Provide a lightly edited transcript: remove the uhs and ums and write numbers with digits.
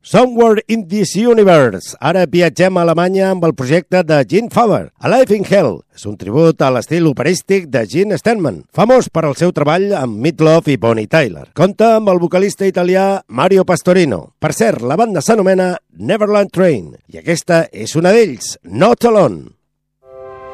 Somewhere in this Universe. Ara viatgem a Alemanya amb el projecte de Gene Faber. Alive in Hell és un tribut a l'estil operístic de Gene Steinman, famós per al seu treball amb Meat Loaf i Bonnie Tyler. Compta amb el vocalista italià Mario Pastorino. Per cert, la banda s'anomena Neverland Train i aquesta és una d'ells, Not Alone.